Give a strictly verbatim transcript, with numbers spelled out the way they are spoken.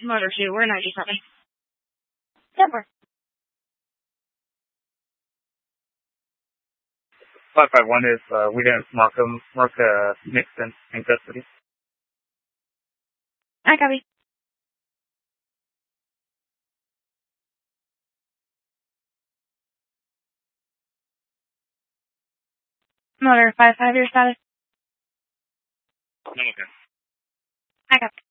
Motor two, we're ninety-seven. Denver. five five one is, uh, we didn't mark him, mark, uh, Nixon in custody. I copy. Motor five five, your status? I'm okay. I copy.